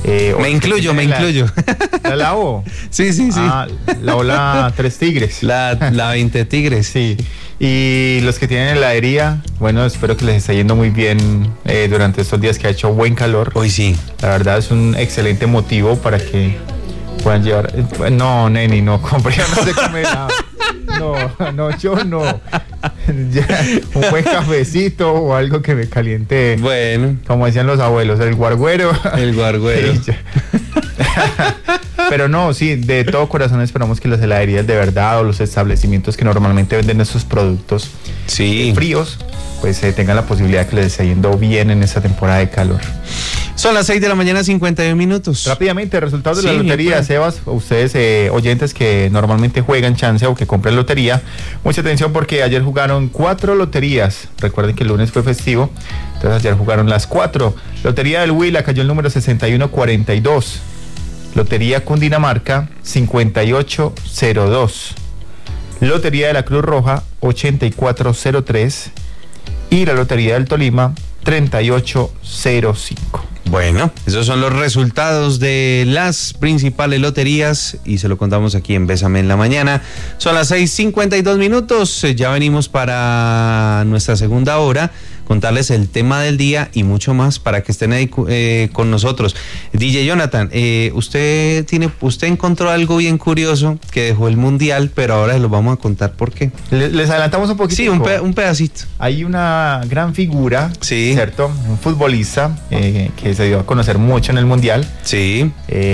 Me incluyo. ¿La O? Sí. La Ola 3 Tigres. La 20 Tigres. Sí. Y los que tienen heladería, bueno, espero que les esté yendo muy bien durante estos días que ha hecho buen calor. Hoy sí. La verdad es un excelente motivo para que puedan llevar. No, neni, no, compre, yo no sé comer nada. No, yo no. Ya, un buen cafecito o algo que me caliente. Bueno. Como decían los abuelos, el guarguero. El guarguero. Pero no, sí, de todo corazón esperamos que las heladerías de verdad o los establecimientos que normalmente venden estos productos fríos, pues tengan la posibilidad de que les esté yendo bien en esta temporada de calor. Son las 6 de la mañana, 51 minutos. Rápidamente, resultados de la lotería, Sebas, ustedes oyentes que normalmente juegan chance o que compran lotería, mucha atención porque ayer jugaron 4 loterías. Recuerden que el lunes fue festivo, entonces ayer jugaron las 4. Lotería del Huila cayó el número 6142. Lotería Cundinamarca 5802. Lotería de la Cruz Roja 8403. Y la Lotería del Tolima 3805. Bueno, esos son los resultados de las principales loterías y se lo contamos aquí en Bésame en la Mañana. Son las 6:52 minutos, ya venimos para nuestra segunda hora, contarles el tema del día y mucho más para que estén ahí con nosotros. DJ Jonathan, usted encontró algo bien curioso que dejó el Mundial, pero ahora se lo vamos a contar por qué. Les adelantamos un poquito. Sí, un pedacito. Hay una gran figura, ¿cierto? Un futbolista que se dio a conocer mucho en el Mundial. Sí.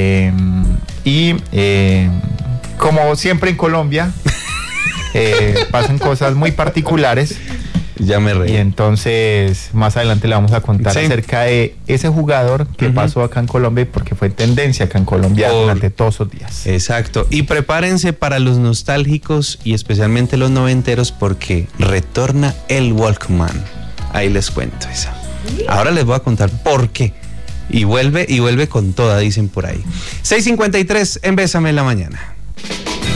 Como siempre en Colombia, pasan cosas muy particulares. Ya me reí. Y entonces más adelante le vamos a contar acerca de ese jugador que pasó acá en Colombia, porque fue tendencia acá en Colombia durante todos esos días. Exacto. Y prepárense para los nostálgicos y especialmente los noventeros, porque retorna el Walkman. Ahí les cuento eso. Ahora les voy a contar por qué. Y vuelve con toda, dicen por ahí. 6:53 en Bésame en la Mañana.